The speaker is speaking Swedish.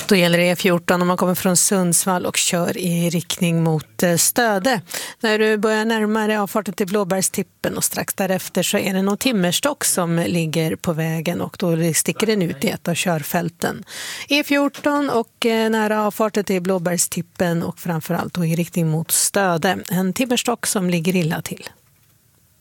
Då gäller det E14 om man kommer från Sundsvall och kör i riktning mot Stöde. När du börjar närma dig avfarten till Blåbärstippen och strax därefter så är det någon timmerstock som ligger på vägen och då sticker den ut i ett av körfälten. E14 och nära avfarten till Blåbärstippen och framförallt då i riktning mot Stöde. En timmerstock som ligger illa till.